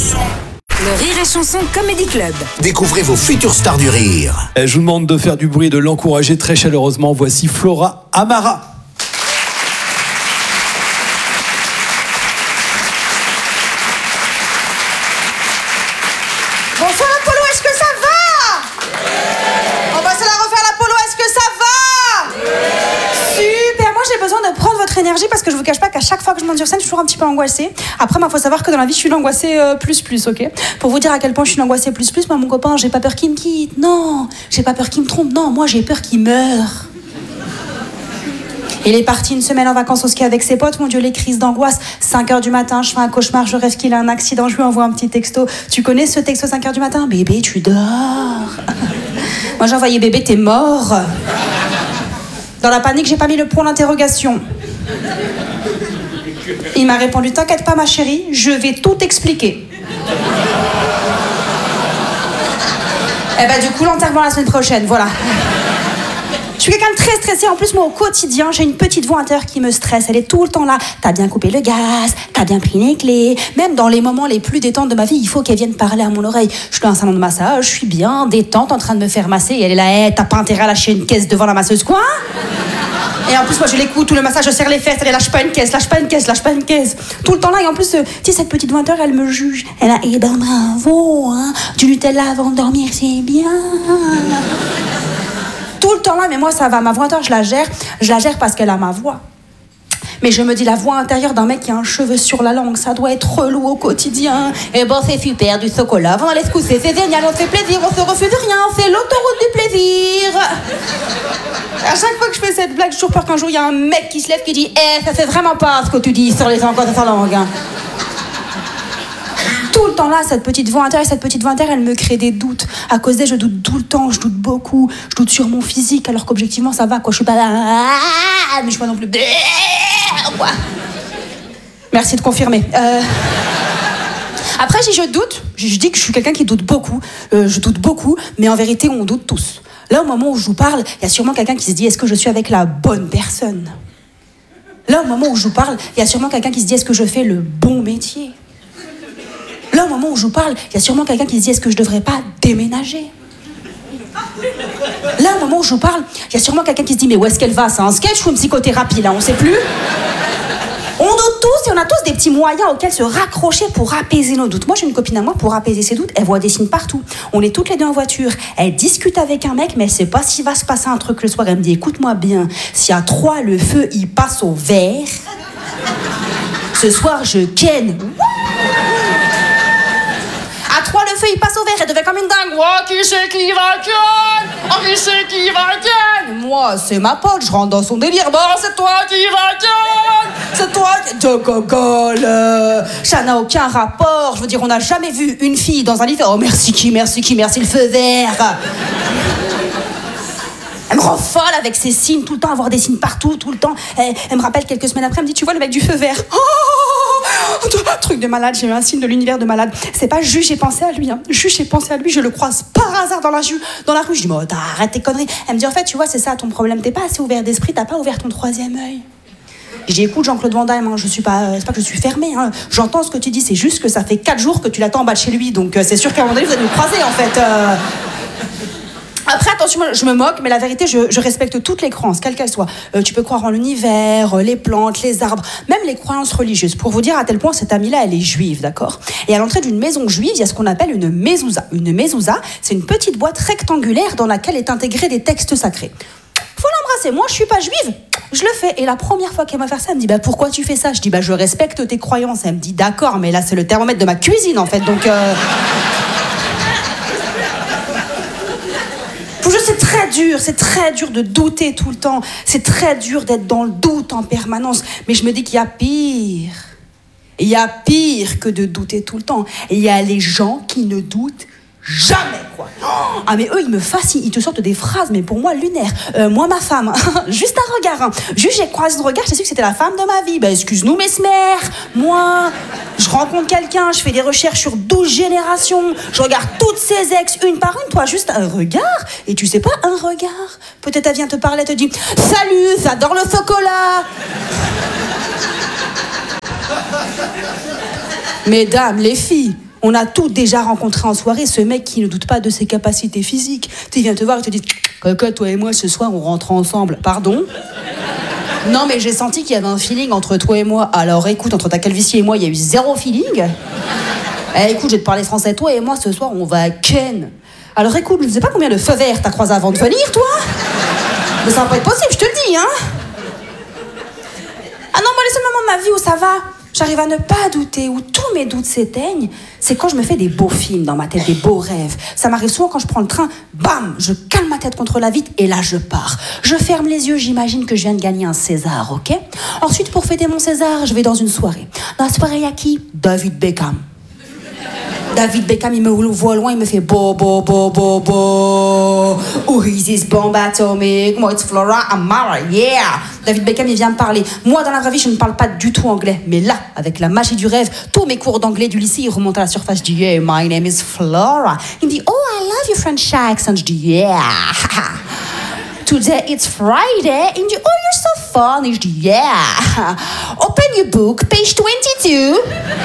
Chanson. Le Rire et Chanson Comedy Club. Découvrez vos futures stars du rire. Je vous demande de faire du bruit et de l'encourager très chaleureusement. Voici Flora Amara. Bonsoir Apollo, est-ce que ça va? On va se la refaire l'Apollo, est-ce que ça va? Super, moi j'ai besoin de prendre votre énergie parce que je vous cache pas qu'à chaque fois que je monte sur scène, je suis toujours un petit peu angoissée. Après, faut savoir que dans la vie, je suis l'angoissée plus, ok? Pour vous dire à quel point je suis l'angoissée plus, moi mon copain, j'ai pas peur qu'il me quitte, non. J'ai pas peur qu'il me trompe, non. Moi j'ai peur qu'il meure. Il est parti une semaine en vacances au ski avec ses potes. Mon Dieu, les crises d'angoisse. 5h du matin, je fais un cauchemar, je rêve qu'il a un accident. Je lui envoie un petit texto. Tu connais ce texto 5h du matin? Bébé, tu dors. Moi, j'ai envoyé bébé, t'es mort. Dans la panique, j'ai pas mis le point d'interrogation. Il m'a répondu, t'inquiète pas ma chérie, je vais tout expliquer. Eh ben du coup, l'enterrement la semaine prochaine, voilà. Je suis quelqu'un de très stressé. En plus, moi, au quotidien, j'ai une petite voix intérieure qui me stresse. Elle est tout le temps là. T'as bien coupé le gaz, t'as bien pris les clés. Même dans les moments les plus détentes de ma vie, il faut qu'elle vienne parler à mon oreille. Je suis dans un salon de massage, je suis bien détente en train de me faire masser. Et elle est là, hey, t'as pas intérêt à lâcher une caisse devant la masseuse, quoi? Et en plus, moi, je l'écoute, tout le massage, je serre les fesses. Elle est lâche pas une caisse, lâche pas une caisse, lâche pas une caisse. Tout le temps là. Et en plus, tu sais, cette petite voix intérieure, elle me juge. Elle a, eh ben bravo, hein. Du Nutella avant de dormir, c'est bien. Tout le temps là, mais moi ça va, ma voix intérieure je la gère parce qu'elle a ma voix. Mais je me dis, la voix intérieure d'un mec qui a un cheveu sur la langue, ça doit être relou au quotidien. Et bon, c'est super, du chocolat avant d'aller se coucher, c'est génial, on se fait plaisir, on se refuse rien, c'est l'autoroute du plaisir. À chaque fois que je fais cette blague, j'ai toujours peur qu'un jour il y a un mec qui se lève qui dit, ça fait vraiment pas ce que tu dis sur les encore de sa langue. Tout le temps là, cette petite voix intérieure, elle me crée des doutes. À cause d'elle, je doute tout le temps, je doute beaucoup. Je doute sur mon physique, alors qu'objectivement, ça va, quoi. Je suis pas là, mais je suis pas non plus... Quoi. Merci de confirmer. Après, je doute. Je dis que je suis quelqu'un qui doute beaucoup. Je doute beaucoup, mais en vérité, on doute tous. Là, au moment où je vous parle, il y a sûrement quelqu'un qui se dit, est-ce que je suis avec la bonne personne? Là, au moment où je vous parle, il y a sûrement quelqu'un qui se dit, est-ce que je fais le bon métier? Là, au moment où je vous parle, il y a sûrement quelqu'un qui se dit, est-ce que je devrais pas déménager? Là, au moment où je vous parle, il y a sûrement quelqu'un qui se dit, mais où est-ce qu'elle va? C'est un sketch ou une psychothérapie, là? On sait plus. On doute tous et on a tous des petits moyens auxquels se raccrocher pour apaiser nos doutes. Moi, j'ai une copine à moi, pour apaiser ses doutes, elle voit des signes partout. On est toutes les deux en voiture. Elle discute avec un mec, mais elle sait pas s'il va se passer un truc le soir. Elle me dit, écoute-moi bien, si à 3, le feu, il passe au vert, ce soir, je ken. À 3, le feu, il passe au vert. Elle devait comme une dingue. Oh, qui c'est qui va ken? Oh, qui c'est qui va ken? Moi, c'est ma pote, je rentre dans son délire. Bon, c'est toi qui va ken. C'est toi qui... De cocole. Ça n'a aucun rapport. Je veux dire, on n'a jamais vu une fille dans un lit. Oh, merci le feu vert. Elle me rend folle avec ses signes, tout le temps, avoir des signes partout, tout le temps. Elle me rappelle quelques semaines après, elle me dit, tu vois le mec du feu vert? Oh, truc de malade, j'ai eu un signe de l'univers de malade. C'est pas juste, j'ai pensé à lui, hein. Juste, j'ai pensé à lui, je le croise par hasard dans la rue. Je dis, mais arrête tes conneries. Elle me dit, en fait, tu vois, c'est ça ton problème, t'es pas assez ouvert d'esprit, t'as pas ouvert ton 3e œil. Je dis, écoute, Jean-Claude Van Damme, hein, c'est pas que je suis fermée, hein. J'entends ce que tu dis, c'est juste que ça fait 4 jours que tu l'attends en bas de chez lui, donc c'est sûr qu'à un moment donné, vous allez nous croiser, en fait. Après, attention, je me moque, mais la vérité, je respecte toutes les croyances, quelles qu'elles soient. Tu peux croire en l'univers, les plantes, les arbres, même les croyances religieuses. Pour vous dire à tel point, cette amie-là, elle est juive, d'accord? Et à l'entrée d'une maison juive, il y a ce qu'on appelle une mezouza. Une mezouza, c'est une petite boîte rectangulaire dans laquelle est intégré des textes sacrés. Faut l'embrasser. Moi, je suis pas juive, je le fais. Et la première fois qu'elle m'a fait ça, elle me dit, bah pourquoi tu fais ça? Je dis, bah je respecte tes croyances. Elle me dit, d'accord, mais là, c'est le thermomètre de ma cuisine, en fait, donc... C'est très dur de douter tout le temps. C'est très dur d'être dans le doute en permanence. Mais je me dis qu'il y a pire. Il y a pire que de douter tout le temps. Et il y a les gens qui ne doutent jamais, quoi. Ah, mais eux, ils me fascinent. Ils te sortent des phrases, mais pour moi, lunaires. Moi, ma femme, juste un regard. Hein. Juste, j'ai croisé le regard, j'ai su que c'était la femme de ma vie. Bah, excuse-nous, mes smères. Moi, je rencontre quelqu'un, je fais des recherches sur 12 générations. Je regarde toutes ses ex, une par une. Toi, juste un regard. Et tu sais pas, un regard. Peut-être elle vient te parler, elle te dit « Salut, j'adore le chocolat !» Mesdames, les filles, On a tous déjà rencontré en soirée ce mec qui ne doute pas de ses capacités physiques. Tu viens te voir et te dit « Coco, toi et moi, ce soir, on rentre ensemble. » Pardon ? Non, mais j'ai senti qu'il y avait un feeling entre toi et moi. Alors écoute, entre ta calvitie et moi, il y a eu 0 feeling. Écoute, je vais te parler français. Toi et moi, ce soir, on va à Ken. Alors écoute, je ne sais pas combien de feux verts t'as croisé avant de venir, toi. Mais ça va pas être possible, je te le dis, hein. Ah non, moi, les seuls moments de ma vie où ça va, j'arrive à ne pas douter, où tous mes doutes s'éteignent, c'est quand je me fais des beaux films dans ma tête, des beaux rêves. Ça m'arrive souvent quand je prends le train, bam, je calme ma tête contre la vitre et là je pars. Je ferme les yeux, j'imagine que je viens de gagner un César, ok ? Ensuite, pour fêter mon César, je vais dans une soirée. Dans la soirée, il y a qui ? David Beckham. David Beckham, il me voit loin, il me fait bo bo bo bo bo. Who is this bomb atomic? Moi, it's Flora Amara, yeah. David Beckham, il vient me parler. Moi, dans la vraie vie, je ne parle pas du tout anglais. Mais là, avec la magie du rêve, tous mes cours d'anglais du lycée, ils remontent à la surface. Je dis, yeah, my name is Flora. Il me dit, oh, I love your French accent. Je dis, yeah. Today it's Friday. Il me dit, oh, you're so funny. Je dis, yeah. Open your book, page 22.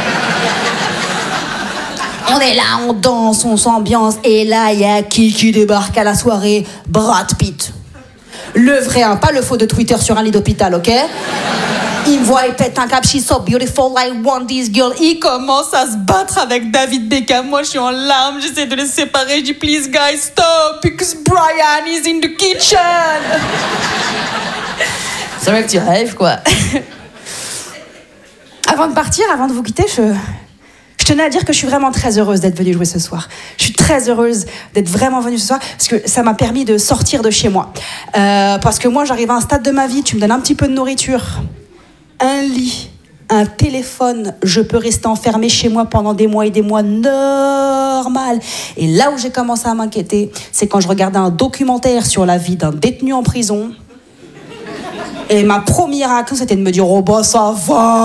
On est là, on danse, on s'ambiance. Et là, il y a qui débarque à la soirée ? Brad Pitt. Le vrai, hein, pas le faux de Twitter sur un lit d'hôpital, ok ? Il me voit, il pète un cap. She's so beautiful, I want this girl. Il commence à se battre avec David Beckham. Moi, je suis en larmes, j'essaie de les séparer. Je dis, please, guys, stop, because Brian is in the kitchen. C'est vrai que tu rêves, quoi. Avant de partir, avant de vous quitter, je tenais à dire que je suis vraiment très heureuse d'être venue jouer ce soir. Je suis très heureuse d'être vraiment venue ce soir parce que ça m'a permis de sortir de chez moi. Parce que moi, j'arrive à un stade de ma vie, tu me donnes un petit peu de nourriture, un lit, un téléphone, je peux rester enfermée chez moi pendant des mois et des mois, normal. Et là où j'ai commencé à m'inquiéter, c'est quand je regardais un documentaire sur la vie d'un détenu en prison. Et ma première réaction, c'était de me dire « Oh bah ça va !»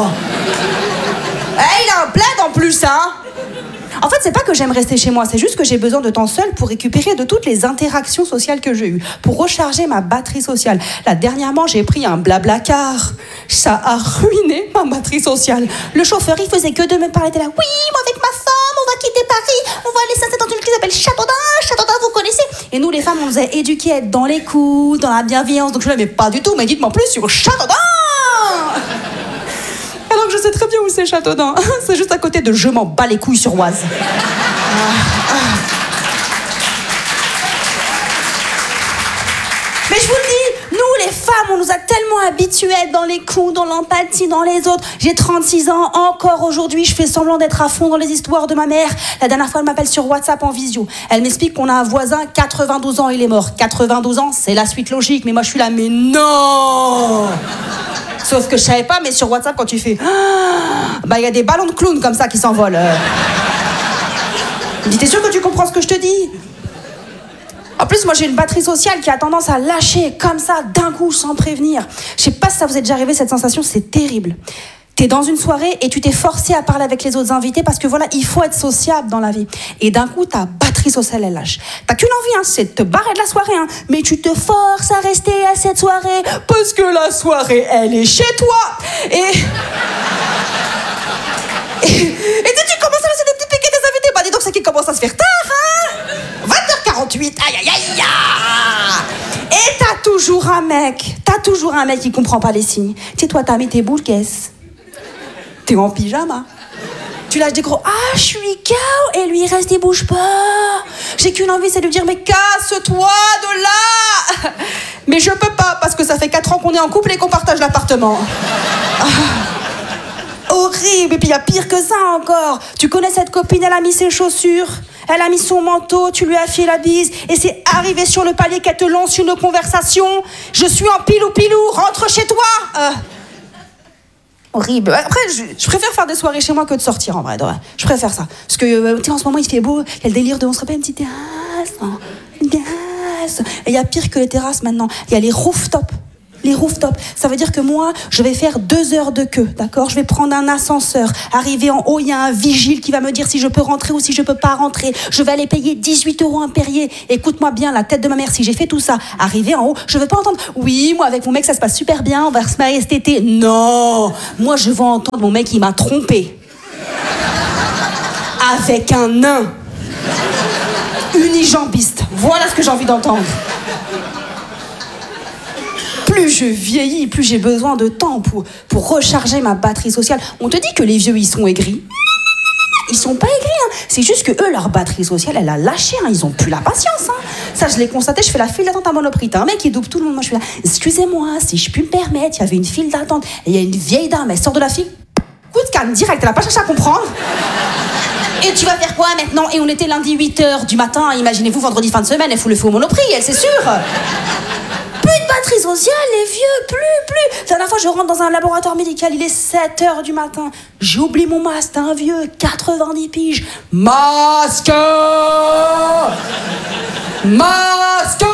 il a un plaid en plus, hein. En fait, c'est pas que j'aime rester chez moi, c'est juste que j'ai besoin de temps seul pour récupérer de toutes les interactions sociales que j'ai eues, pour recharger ma batterie sociale. Là, dernièrement, j'ai pris un blablacar. Ça a ruiné ma batterie sociale. Le chauffeur, il faisait que de me parler de là. Oui, moi avec ma femme, on va quitter Paris, on va aller s'installer dans une ville qui s'appelle Châteaudun. Châteaudun, vous connaissez ? Et nous, les femmes, on nous a éduqués à être dans l'écoute, dans la bienveillance. Donc je ne l'aimais pas du tout, mais dites-moi plus sur Châteaudun. Alors que je sais très bien où c'est Châteaudun. C'est juste à côté de Je m'en bats les couilles sur Oise. Mais je vous le dis, nous les femmes, on nous a tellement habitués à être dans les coups, dans l'empathie, dans les autres. J'ai 36 ans, encore aujourd'hui, je fais semblant d'être à fond dans les histoires de ma mère. La dernière fois, elle m'appelle sur WhatsApp en visio. Elle m'explique qu'on a un voisin, 92 ans, il est mort. 92 ans, c'est la suite logique, mais moi je suis là, mais non. Sauf que je savais pas, mais sur WhatsApp, quand tu fais... bah, il y a des ballons de clown comme ça qui s'envolent. Je dis, t'es sûr que tu comprends ce que je te dis ? En plus, moi, j'ai une batterie sociale qui a tendance à lâcher comme ça, d'un coup, sans prévenir. Je sais pas si ça vous est déjà arrivé, cette sensation, c'est terrible. T'es dans une soirée et tu t'es forcé à parler avec les autres invités parce que voilà, il faut être sociable dans la vie. Et d'un coup, ta batterie sociale, elle lâche. T'as qu'une envie, hein, c'est de te barrer de la soirée, hein, mais tu te forces à rester à cette soirée parce que la soirée, elle est chez toi. Et tu commences à lancer des petits piquets des invités. Bah dis donc, c'est qu'il commence à se faire tard, hein. 20h48, aïe aïe aïe. Et t'as toujours un mec qui comprend pas les signes. Tu sais, toi, t'as mis tes boules caisses. T'es en pyjama. Tu lâches des gros « Ah, je suis KO » et lui, il reste, il bouge pas. J'ai qu'une envie, c'est de lui dire « Mais casse-toi de là !» Mais je peux pas, parce que ça fait 4 ans qu'on est en couple et qu'on partage l'appartement. Horrible. Et puis il y a pire que ça encore. Tu connais cette copine, elle a mis ses chaussures, elle a mis son manteau, tu lui as fait la bise et c'est arrivé sur le palier qu'elle te lance une conversation. « Je suis en pilou-pilou, rentre chez toi !» Horrible. Après, je préfère faire des soirées chez moi que de sortir, en vrai. Je préfère ça. Parce que, tu sais, en ce moment, il fait beau. Il y a le délire de on se rappelle une petite terrasse. Une terrasse. Et il y a pire que les terrasses maintenant. Il y a les rooftops. Les rooftops, ça veut dire que moi, je vais faire 2 heures de queue, d'accord ? Je vais prendre un ascenseur. Arriver en haut, il y a un vigile qui va me dire si je peux rentrer ou si je peux pas rentrer. Je vais aller payer 18 € un Perrier. Écoute-moi bien, la tête de ma mère, si j'ai fait tout ça, arriver en haut, je veux pas entendre « Oui, moi, avec mon mec, ça se passe super bien, on va se marier cet été. » Non ! Moi, je veux entendre mon mec, il m'a trompé. avec un nain. Unijambiste. Voilà ce que j'ai envie d'entendre. Plus je vieillis, plus j'ai besoin de temps pour recharger ma batterie sociale. On te dit que les vieux, ils sont aigris. Ils sont pas aigris, hein. C'est juste que eux, leur batterie sociale, elle a lâché, hein. Ils ont plus la patience, hein. Ça, je l'ai constaté, je fais la file d'attente à Monoprix. T'as un mec qui double tout le monde, moi je suis là. Excusez-moi, si je puis me permettre, il y avait une file d'attente. Et il y a une vieille dame, elle sort de la file. Coup de canne direct, elle a pas cherché à comprendre. Et tu vas faire quoi maintenant? Et on était lundi 8h du matin, imaginez-vous vendredi fin de semaine, elle fout le feu au Monoprix, elle, c'est sûr. Plus de batterie sociale, les vieux, plus. La dernière fois, je rentre dans un laboratoire médical, il est 7h du matin. J'oublie mon masque, t'as un vieux, 90 piges. Masque! Masque!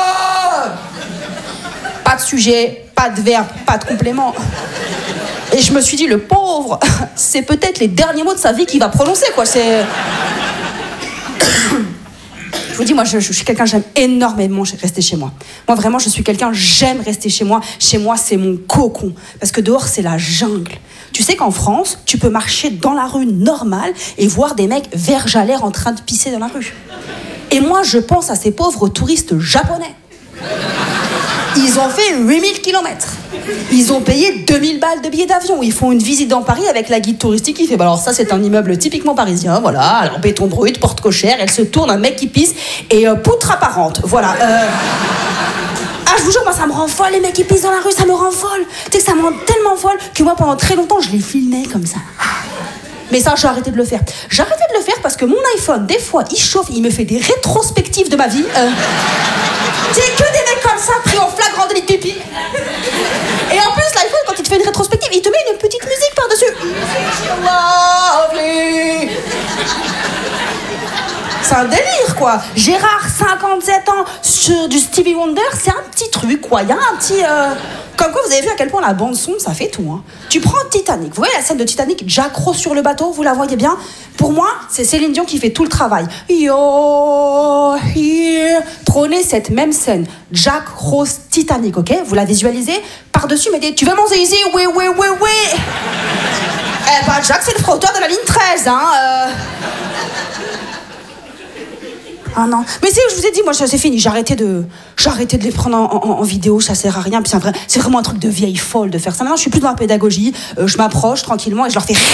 Pas de sujet, pas de verbe, pas de complément. Et je me suis dit, le pauvre, c'est peut-être les derniers mots de sa vie qu'il va prononcer, quoi. C'est... Je vous dis, moi, je suis quelqu'un, j'aime énormément rester chez moi. Moi, vraiment, je suis quelqu'un, j'aime rester chez moi. Chez moi, c'est mon cocon. Parce que dehors, c'est la jungle. Tu sais qu'en France, tu peux marcher dans la rue normale et voir des mecs verges à l'air en train de pisser dans la rue. Et moi, je pense à ces pauvres touristes japonais. Ils ont fait 8000 km. Ils ont payé 2000 balles de billets d'avion. Ils font une visite dans Paris avec la guide touristique qui fait bah alors ça c'est un immeuble typiquement parisien, voilà, alors béton brut, porte cochère, elle se tourne, un mec qui pisse et poutre apparente, voilà. Ah, je vous jure, moi ça me rend folle, les mecs qui pissent dans la rue, ça me rend folle. Tu sais que ça me rend tellement folle que moi pendant très longtemps je les filmais comme ça. Mais ça, j'ai arrêté de le faire. J'ai arrêté de le faire parce que mon iPhone, des fois, il chauffe, il me fait des rétrospectives de ma vie. C'est que des mecs comme ça, pris en flagrant délit de pipi. Et en plus, l'iPhone, quand il te fait une rétrospective, il te met une petite musique par-dessus. Lovely. C'est un délire, quoi. Gérard, 57 ans, sur du Stevie Wonder, c'est un petit truc, quoi. Il y a un petit... Comme quoi, vous avez vu à quel point la bande-son, ça fait tout, hein. Tu prends Titanic. Vous voyez la scène de Titanic, Jack Rose sur le bateau, vous la voyez bien? Pour moi, c'est Céline Dion qui fait tout le travail. You're here. Prenez cette même scène, Jack Rose Titanic, ok? Vous la visualisez? Par-dessus, mettez, tu veux mon zizi? Oui. Eh ben, Jack, c'est le frotteur de la ligne 13, hein. Ah non, mais je vous ai dit, moi c'est fini, j'ai arrêté de les prendre en vidéo, ça sert à rien, puis c'est vraiment un truc de vieille folle de faire ça. Maintenant je suis plus dans la pédagogie, je m'approche tranquillement et je leur fais...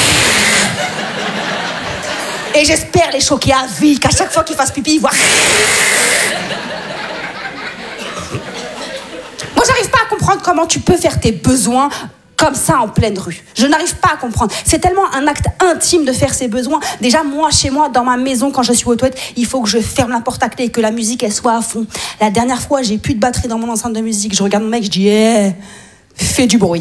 Et j'espère les choquer à vie, qu'à chaque fois qu'ils fassent pipi, ils voient... Moi j'arrive pas à comprendre comment tu peux faire tes besoins comme ça en pleine rue. Je n'arrive pas à comprendre. C'est tellement un acte intime de faire ses besoins. Déjà, moi, chez moi, dans ma maison, quand je suis aux toilettes, il faut que je ferme la porte à clé et que la musique, elle soit à fond. La dernière fois, j'ai plus de batterie dans mon enceinte de musique. Je regarde mon mec, je dis, fais du bruit.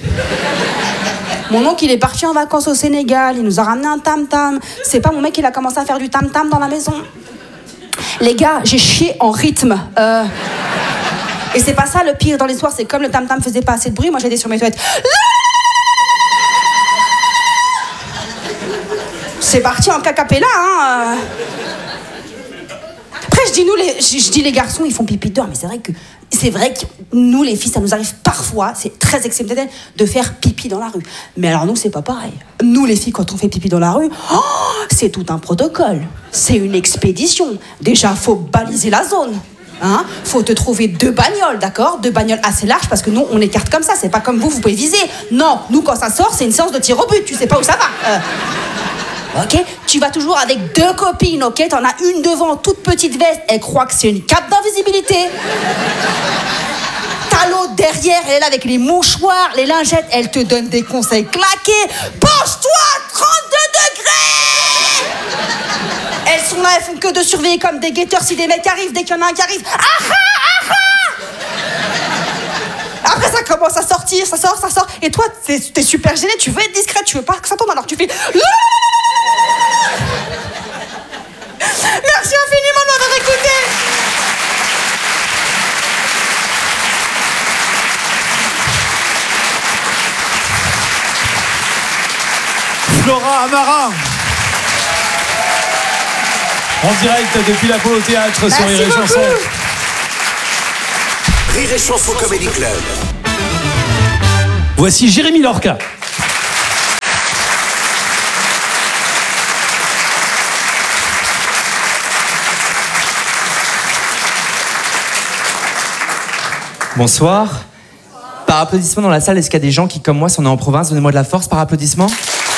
Mon oncle, il est parti en vacances au Sénégal. Il nous a ramené un tam-tam. C'est pas mon mec, il a commencé à faire du tam-tam dans la maison. Les gars, j'ai chié en rythme. Et c'est pas ça le pire dans l'histoire, c'est comme le tam-tam faisait pas assez de bruit, moi j'étais sur mes toilettes. C'est parti en cacapella, hein. Après je dis les garçons ils font pipi dehors, mais c'est vrai que nous les filles ça nous arrive parfois, c'est très exceptionnel de faire pipi dans la rue. Mais alors nous c'est pas pareil. Nous les filles quand on fait pipi dans la rue, c'est tout un protocole, c'est une expédition. Déjà faut baliser la zone. Hein, faut te trouver 2 bagnoles, d'accord? 2 bagnoles assez larges parce que nous on écarte comme ça, c'est pas comme vous pouvez viser. Non, nous quand ça sort c'est une séance de tir au but, tu sais pas où ça va. Ok, tu vas toujours avec 2 copines, ok? T'en as une devant, toute petite veste, elle croit que c'est une cape d'invisibilité. T'as l'autre derrière, elle est là avec les mouchoirs, les lingettes, elle te donne des conseils claqués. Penche-toi, 32 degrés! Elles sont là, elles font que de surveiller comme des guetteurs si des mecs arrivent, dès qu'il y en a un qui arrive. Après ça commence à sortir, ça sort. Et toi, t'es super gêné, tu veux être discrète, tu veux pas que ça tombe, alors tu fais... Merci infiniment de m'avoir écouté. Flora Amara. En direct depuis l'Apollo Théâtre sur Rire et Chanson. Rire et Chanson Comedy Club. Voici Jérémy Lorca. Bonsoir. Par applaudissement dans la salle, est-ce qu'il y a des gens qui, comme moi, sont nés en province? Donnez-moi de la force par applaudissement.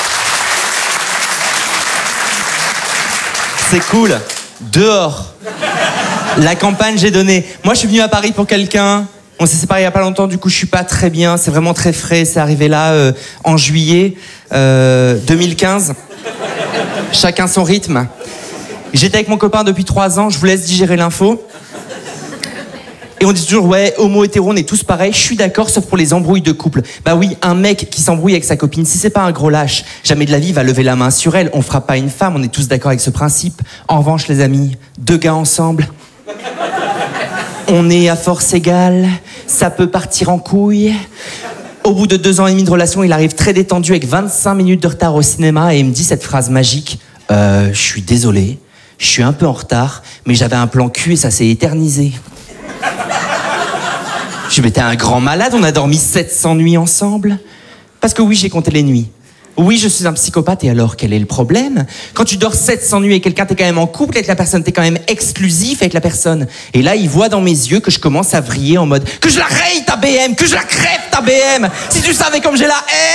C'est cool. Dehors. La campagne, j'ai donné. Moi, je suis venu à Paris pour quelqu'un. On s'est séparés il n'y a pas longtemps, du coup, je suis pas très bien. C'est vraiment très frais. C'est arrivé là en juillet 2015. Chacun son rythme. J'étais avec mon copain depuis 3 ans. Je vous laisse digérer l'info. Et on dit toujours, ouais, homo, hétéro, on est tous pareils. Je suis d'accord, sauf pour les embrouilles de couple. Bah oui, un mec qui s'embrouille avec sa copine, si c'est pas un gros lâche, jamais de la vie va lever la main sur elle. On fera pas une femme, on est tous d'accord avec ce principe. En revanche, les amis, 2 gars ensemble, on est à force égale, ça peut partir en couille. Au bout de 2 ans et demi de relation, il arrive très détendu avec 25 minutes de retard au cinéma et il me dit cette phrase magique. Je suis désolé, je suis un peu en retard, mais j'avais un plan cul et ça s'est éternisé. Je dis, mais t'es un grand malade, on a dormi 700 nuits ensemble. Parce que oui, j'ai compté les nuits. Oui, je suis un psychopathe, et alors, quel est le problème? Quand tu dors 700 nuits avec quelqu'un, t'es quand même en couple avec la personne, t'es quand même exclusif avec la personne. Et là, il voit dans mes yeux que je commence à vriller en mode « Que je la raye ta BM, que je la crève ta BM, si tu savais comme j'ai la haine !»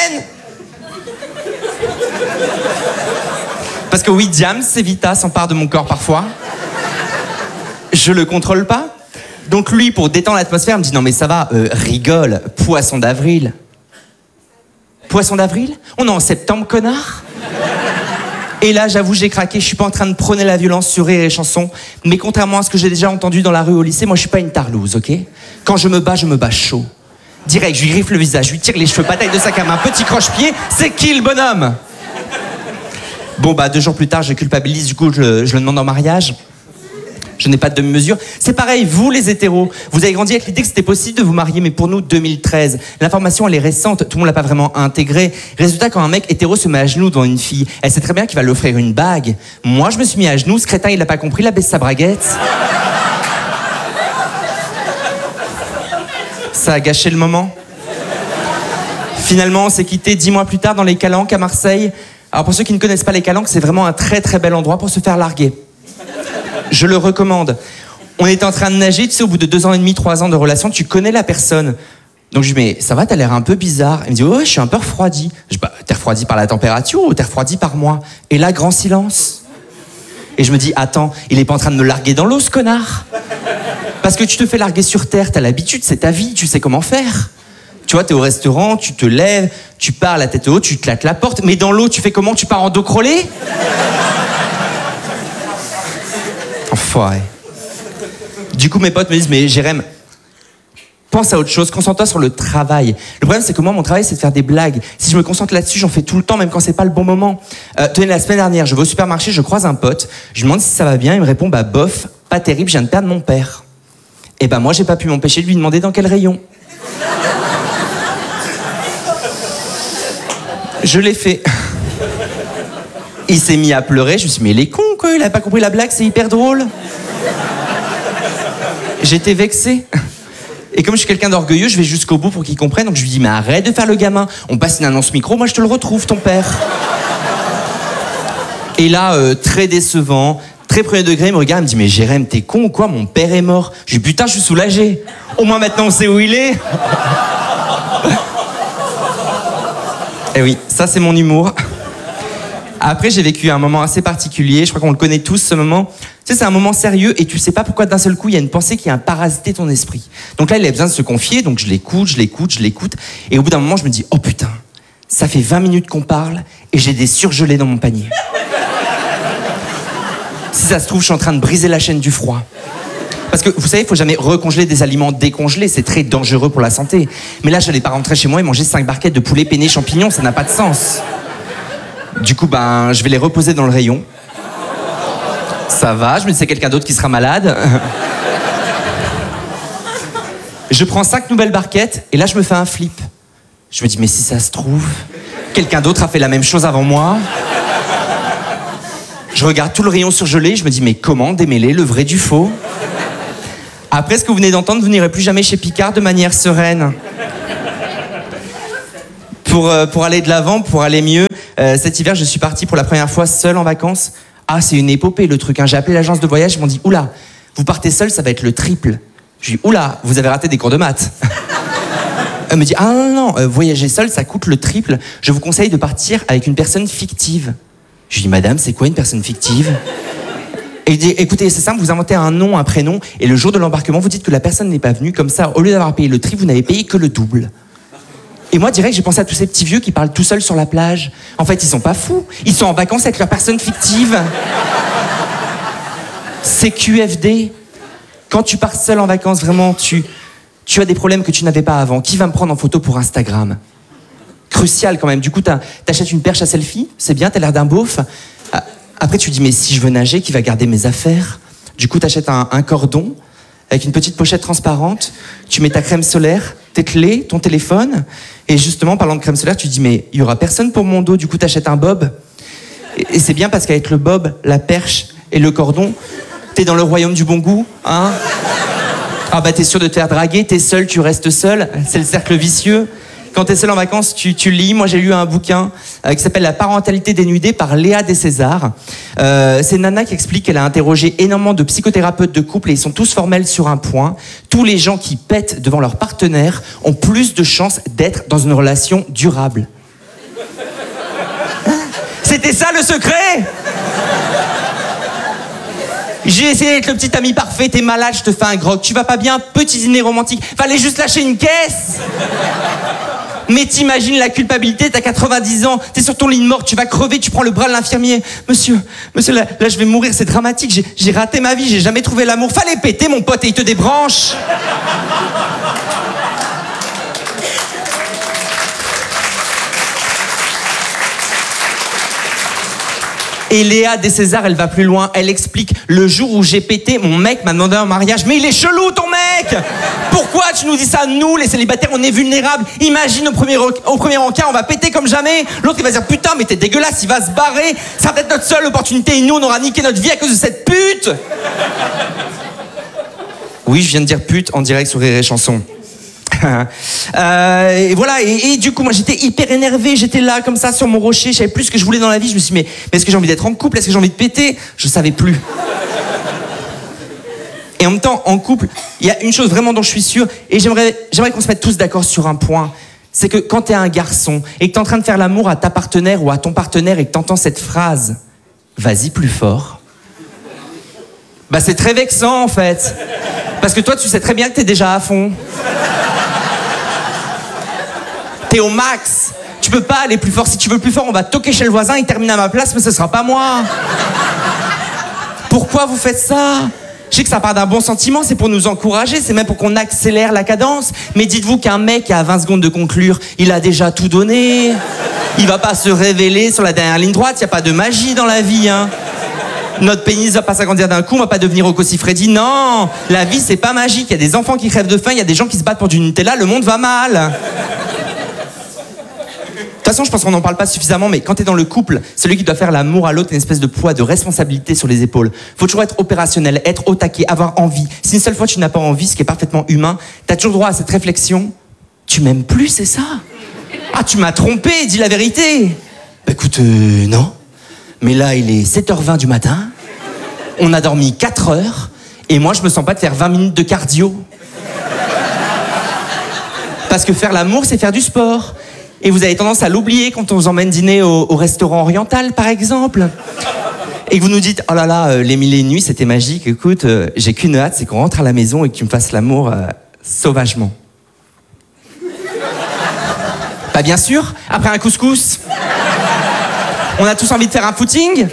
Parce que oui, Diams, c'est Vita, s'empare de mon corps parfois. Je le contrôle pas. Donc lui, pour détendre l'atmosphère, me dit « Non mais ça va, rigole, poisson d'avril. » Poisson d'avril? On est en septembre, connard. Et là, j'avoue, j'ai craqué, je suis pas en train de prôner la violence sur Rire et Chanson, mais contrairement à ce que j'ai déjà entendu dans la rue au lycée, moi je suis pas une tarlouse, ok? Quand je me bats chaud. Direct, je lui griffe le visage, je lui tire les cheveux, bataille de sac à main, petit croche-pied, c'est qui le bonhomme? Bon bah 2 jours plus tard, je culpabilise, du coup je le demande en mariage. Je n'ai pas de demi-mesure. C'est pareil, vous les hétéros, vous avez grandi avec l'idée que c'était possible de vous marier, mais pour nous, 2013, l'information elle est récente, tout le monde l'a pas vraiment intégrée. Résultat, quand un mec hétéro se met à genoux devant une fille, elle sait très bien qu'il va lui offrir une bague. Moi, je me suis mis à genoux, ce crétin il l'a pas compris, il a baissé sa braguette. Ça a gâché le moment. Finalement, on s'est quitté 10 mois plus tard dans les Calanques à Marseille. Alors pour ceux qui ne connaissent pas les Calanques, c'est vraiment un très très bel endroit pour se faire larguer. Je le recommande. On était en train de nager, tu sais, au bout de 2 ans et demi, 3 ans de relation, tu connais la personne. Donc je lui dis, mais ça va, t'as l'air un peu bizarre. Il me dit, ouais, je suis un peu refroidi. Je dis, bah, t'es refroidi par la température ou t'es refroidi par moi? Et là, grand silence. Et je me dis, attends, il est pas en train de me larguer dans l'eau, ce connard? Parce que tu te fais larguer sur terre, t'as l'habitude, c'est ta vie, tu sais comment faire. Tu vois, t'es au restaurant, tu te lèves, tu pars la tête haute, tu te claques la porte, mais dans l'eau, tu fais comment? Tu pars en dos crôlé? Enfoiré. Du coup, mes potes me disent, mais Jérém, pense à autre chose, concentre-toi sur le travail. Le problème, c'est que moi, mon travail, c'est de faire des blagues. Si je me concentre là-dessus, j'en fais tout le temps, même quand c'est pas le bon moment. Tenez, la semaine dernière, je vais au supermarché, je croise un pote, je lui demande si ça va bien, il me répond, bah bof, pas terrible, je viens de perdre mon père. Et bah moi, j'ai pas pu m'empêcher de lui demander dans quel rayon. Je l'ai fait. Il s'est mis à pleurer, je me suis dit, mais il est con, quoi, il a pas compris la blague, c'est hyper drôle. J'étais vexé. Et comme je suis quelqu'un d'orgueilleux, je vais jusqu'au bout pour qu'il comprenne, donc je lui dis, mais arrête de faire le gamin, on passe une annonce micro, moi je te le retrouve, ton père. Et là, très décevant, très premier degré, il me regarde, il me dit, mais Jérém, t'es con ou quoi, mon père est mort. Je lui dis, putain, je suis soulagé, au moins maintenant on sait où il est. Et oui, ça c'est mon humour. Après, j'ai vécu un moment assez particulier, je crois qu'on le connaît tous, ce moment. Tu sais, c'est un moment sérieux et tu sais pas pourquoi d'un seul coup, il y a une pensée qui a parasité ton esprit. Donc là, il a besoin de se confier, donc je l'écoute. Et au bout d'un moment, je me dis, oh putain, ça fait 20 minutes qu'on parle et j'ai des surgelés dans mon panier. Si ça se trouve, je suis en train de briser la chaîne du froid. Parce que, vous savez, il faut jamais recongeler des aliments décongelés, c'est très dangereux pour la santé. Mais là, j'allais pas rentrer chez moi et manger 5 barquettes de poulet peiné champignons, ça n'a pas de sens. Du coup, ben, je vais les reposer dans le rayon. Ça va, je me dis c'est quelqu'un d'autre qui sera malade. Je prends 5 nouvelles barquettes et là, je me fais un flip. Je me dis, mais si ça se trouve, quelqu'un d'autre a fait la même chose avant moi. Je regarde tout le rayon surgelé, je me dis, mais comment démêler le vrai du faux? Après ce que vous venez d'entendre, vous n'irez plus jamais chez Picard de manière sereine. Pour aller de l'avant, pour aller mieux, cet hiver, je suis parti pour la première fois seul en vacances. Ah, c'est une épopée le truc, hein. J'ai appelé l'agence de voyage, ils m'ont dit, oula, vous partez seul, ça va être le triple. Je lui dis, oula, vous avez raté des cours de maths. Elle me dit, ah non, voyager seul, ça coûte le triple. Je vous conseille de partir avec une personne fictive. Je lui dis, madame, c'est quoi une personne fictive? Et il dit, écoutez, c'est simple, vous inventez un nom, un prénom, et le jour de l'embarquement, vous dites que la personne n'est pas venue. Comme ça, au lieu d'avoir payé le triple, vous n'avez payé que le double. Et moi, direct, j'ai pensé à tous ces petits vieux qui parlent tout seuls sur la plage. En fait, ils sont pas fous. Ils sont en vacances avec leur personne fictive. C'est QFD. Quand tu pars seul en vacances, vraiment, tu as des problèmes que tu n'avais pas avant. Qui va me prendre en photo pour Instagram? Crucial quand même. Du coup, t'achètes une perche à selfie, c'est bien, t'as l'air d'un beauf. Après, tu dis, mais si je veux nager, qui va garder mes affaires? Du coup, t'achètes un cordon avec une petite pochette transparente. Tu mets ta crème solaire, tes clés, ton téléphone. Et justement, parlant de crème solaire, tu dis, mais il y aura personne pour mon dos. Du coup, t'achètes un bob. Et c'est bien parce qu'avec le bob, la perche et le cordon, t'es dans le royaume du bon goût, hein? Ah bah t'es sûr de te faire draguer, t'es seul, tu restes seul, c'est le cercle vicieux. Quand t'es seul en vacances, tu lis. Moi j'ai lu un bouquin qui s'appelle La parentalité dénudée par Léa Descésar. C'est Nana qui explique qu'elle a interrogé énormément de psychothérapeutes de couple et ils sont tous formels sur un point. Tous les gens qui pètent devant leur partenaire ont plus de chances d'être dans une relation durable. C'était ça le secret? J'ai essayé d'être le petit ami parfait, t'es malade, je te fais un grog. Tu vas pas bien, petit dîner romantique. Fallait juste lâcher une caisse. Mais t'imagines la culpabilité, t'as 90 ans, t'es sur ton lit de mort, tu vas crever, tu prends le bras de l'infirmier. Monsieur, là je vais mourir, c'est dramatique, j'ai raté ma vie, j'ai jamais trouvé l'amour. Fallait péter mon pote et il te débranche. Et Léa Descésar, elle va plus loin. Elle explique, le jour où j'ai pété, mon mec m'a demandé un mariage. Mais il est chelou, ton mec! Pourquoi tu nous dis ça? Nous, les célibataires, on est vulnérables. Imagine au premier encart, on va péter comme jamais. L'autre, il va dire, putain, mais t'es dégueulasse, il va se barrer. Ça va être notre seule opportunité. Et nous, on aura niqué notre vie à cause de cette pute. Oui, je viens de dire pute en direct sur Rire et Chanson. Et voilà, et du coup moi j'étais hyper énervé, j'étais là comme ça sur mon rocher, je savais plus ce que je voulais dans la vie. Je me suis dit mais est-ce que j'ai envie d'être en couple, est-ce que j'ai envie de péter? Je savais plus. Et en même temps en couple il y a une chose vraiment dont je suis sûr, et j'aimerais qu'on se mette tous d'accord sur un point, c'est que quand t'es un garçon et que t'es en train de faire l'amour à ta partenaire ou à ton partenaire et que t'entends cette phrase vas-y plus fort, bah c'est très vexant en fait, parce que toi tu sais très bien que t'es déjà à fond. T'es au max, tu peux pas aller plus fort. Si tu veux plus fort, on va toquer chez le voisin, il termine à ma place, mais ce sera pas moi. Pourquoi vous faites ça? Je sais que ça part d'un bon sentiment, c'est pour nous encourager, c'est même pour qu'on accélère la cadence. Mais dites-vous qu'un mec qui a 20 secondes de conclure, il a déjà tout donné. Il va pas se révéler sur la dernière ligne droite, y a pas de magie dans la vie, hein. Notre pénis va pas s'agrandir d'un coup, on va pas devenir Rocco Siffredi. Non, la vie c'est pas magique, il y a des enfants qui crèvent de faim, il y a des gens qui se battent pour du Nutella, le monde va mal. De toute façon, je pense qu'on n'en parle pas suffisamment, mais quand t'es dans le couple, celui qui doit faire l'amour à l'autre a une espèce de poids, de responsabilité sur les épaules. Faut toujours être opérationnel, être au taquet, avoir envie. Si une seule fois tu n'as pas envie, ce qui est parfaitement humain, t'as toujours droit à cette réflexion. Tu m'aimes plus, c'est ça? Ah, tu m'as trompé, dis la vérité. Bah écoute, non. Mais là, il est 7h20 du matin, on a dormi 4 heures, et moi, je me sens pas de faire 20 minutes de cardio. Parce que faire l'amour, c'est faire du sport. Et vous avez tendance à l'oublier quand on vous emmène dîner au restaurant oriental, par exemple. Et que vous nous dites, oh là là, les 1000 nuits, c'était magique. Écoute, j'ai qu'une hâte, c'est qu'on rentre à la maison et que tu me fasses l'amour sauvagement. Bah bien sûr, après un couscous, on a tous envie de faire un footing.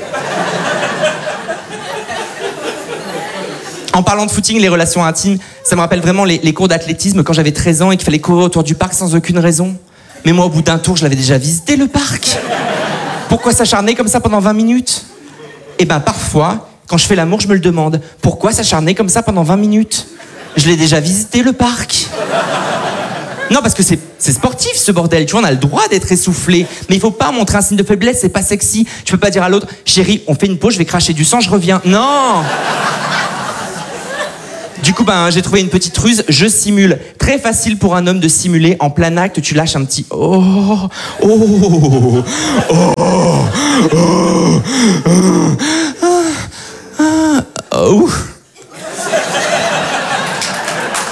En parlant de footing, les relations intimes, ça me rappelle vraiment les cours d'athlétisme quand j'avais 13 ans et qu'il fallait courir autour du parc sans aucune raison. Mais moi, au bout d'un tour, je l'avais déjà visité, le parc. Pourquoi s'acharner comme ça pendant 20 minutes? Eh ben, parfois, quand je fais l'amour, je me le demande. Pourquoi s'acharner comme ça pendant 20 minutes? Je l'ai déjà visité, le parc. Non, parce que c'est sportif, ce bordel. Tu vois, on a le droit d'être essoufflé. Mais il faut pas montrer un signe de faiblesse, c'est pas sexy. Tu peux pas dire à l'autre, chérie, on fait une pause, je vais cracher du sang, je reviens. Non! Du coup, j'ai trouvé une petite ruse, je simule. Très facile pour un homme de simuler. En plein acte, tu lâches un petit oh, oh, oh, oh, oh, oh.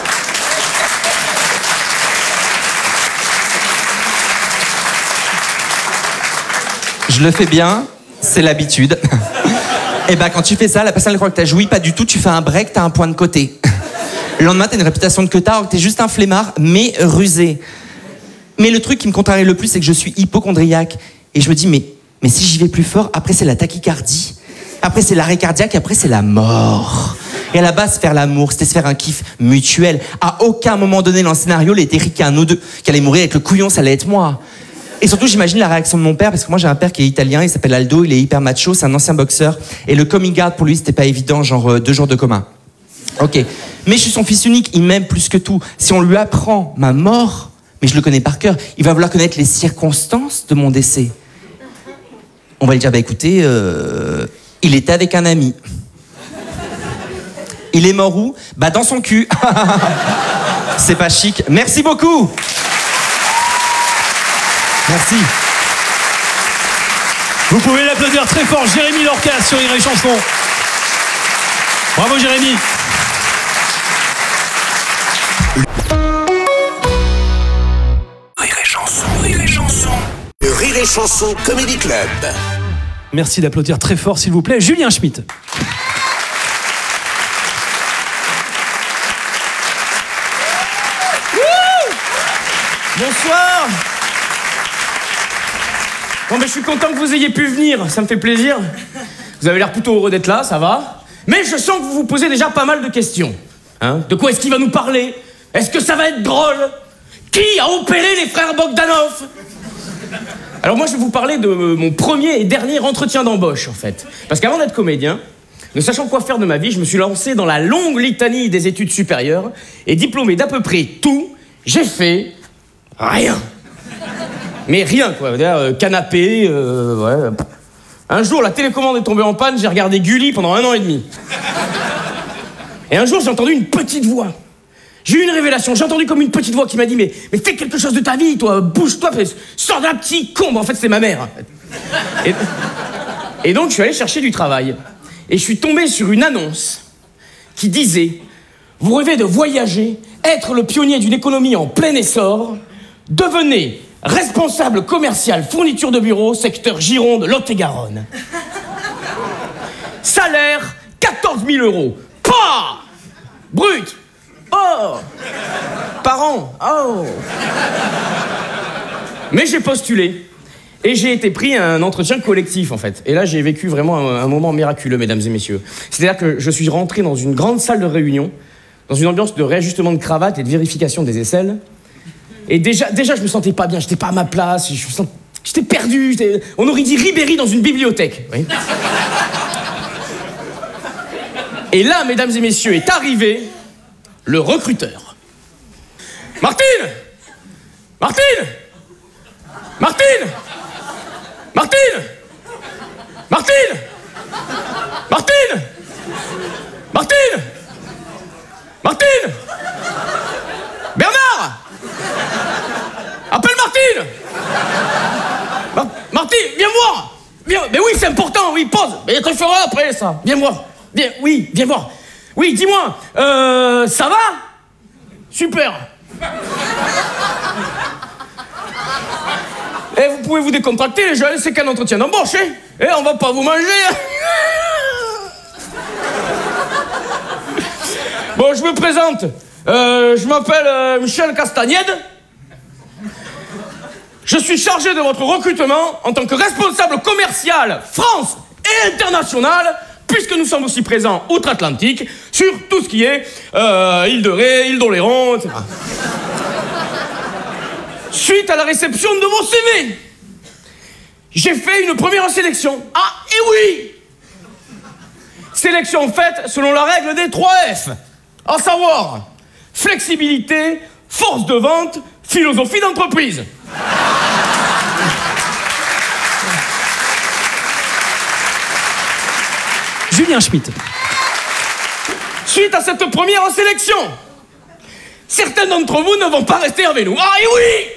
Je le fais bien, c'est l'habitude. Et bah quand tu fais ça, la personne elle croit que t'as joui, pas du tout, tu fais un break, t'as un point de côté. Le lendemain, t'as une réputation de queutard, alors que t'es juste un flemmard, mais rusé. Mais le truc qui me contrarie le plus, c'est que je suis hypocondriaque. Et je me dis, mais si j'y vais plus fort, après c'est la tachycardie, après c'est l'arrêt cardiaque, après c'est la mort. Et à la base, faire l'amour, c'était se faire un kiff mutuel. À aucun moment donné dans le scénario, il était écrit qu'il y a un ou deux qui allait mourir avec le couillon, ça allait être moi. Et surtout, j'imagine la réaction de mon père, parce que moi j'ai un père qui est italien, il s'appelle Aldo, il est hyper macho, c'est un ancien boxeur. Et le coming out, pour lui, c'était pas évident, genre 2 jours de coma. Ok. Mais je suis son fils unique, il m'aime plus que tout. Si on lui apprend ma mort, mais je le connais par cœur, il va vouloir connaître les circonstances de mon décès. On va lui dire, bah écoutez, il était avec un ami. Il est mort où? Bah dans son cul. C'est pas chic. Merci beaucoup. Merci. Vous pouvez l'applaudir très fort, Jérémy Lorca sur Rire et Chanson. Bravo Jérémy. Rire et Chanson, Rire et Chanson. Le Rire et Chanson Comedy Club. Merci d'applaudir très fort, s'il vous plaît, Julien Schmitt. Bonsoir. Bon, je suis content que vous ayez pu venir, ça me fait plaisir. Vous avez l'air plutôt heureux d'être là, ça va. Mais je sens que vous vous posez déjà pas mal de questions. Hein? De quoi est-ce qu'il va nous parler? Est-ce que ça va être drôle? Qui a opéré les frères Bogdanov? Alors moi, je vais vous parler de mon premier et dernier entretien d'embauche, en fait. Parce qu'avant d'être comédien, ne sachant quoi faire de ma vie, je me suis lancé dans la longue litanie des études supérieures et diplômé d'à peu près tout, j'ai fait rien. Mais rien, quoi. Canapé, ouais. Un jour, la télécommande est tombée en panne, j'ai regardé Gulli pendant 1 an et demi. Et un jour, j'ai entendu une petite voix. J'ai eu une révélation, j'ai entendu comme une petite voix qui m'a dit mais fais quelque chose de ta vie, toi, bouge-toi, sors d'un petit con. En fait, c'est ma mère. Et donc, je suis allé chercher du travail. Et je suis tombé sur une annonce qui disait « Vous rêvez de voyager, être le pionnier d'une économie en plein essor, devenez responsable commercial fourniture de bureau, secteur Gironde, Lot-et-Garonne. Salaire, 14 000 €. Pas brut. Oh. Par an. Oh. Mais j'ai postulé. Et j'ai été pris à un entretien collectif, en fait. Et là, j'ai vécu vraiment un moment miraculeux, mesdames et messieurs. C'est-à-dire que je suis rentré dans une grande salle de réunion, dans une ambiance de réajustement de cravate et de vérification des aisselles. Et déjà, je me sentais pas bien, j'étais pas à ma place, j'étais perdu, on aurait dit Ribéry dans une bibliothèque. Oui. Et là, mesdames et messieurs, est arrivé le recruteur. Martine! Martine! Martine! Martine! Martine! Martine! Martine! Martine! Bernard! Appelle Martine! Martine, viens voir! Viens, mais oui, c'est important, oui, pause. Mais tu le feras après, ça. Viens voir. Viens, oui, viens voir. Oui, dis-moi, ça va? Super. Et vous pouvez vous décontracter, les jeunes, c'est qu'un entretien d'embauche, hein? Et on va pas vous manger. Bon, je me présente. Je m'appelle Michel Castagnède. Je suis chargé de votre recrutement en tant que responsable commercial France et international, puisque nous sommes aussi présents outre-Atlantique sur tout ce qui est île de Ré, île d'Oléron, etc. Suite à la réception de mon CV, j'ai fait une première sélection. Ah, et oui! Sélection faite selon la règle des 3 F, à savoir flexibilité, force de vente, philosophie d'entreprise. Julien Schmitt. Suite à cette première sélection, certains d'entre vous ne vont pas rester avec nous. Ah, et oui!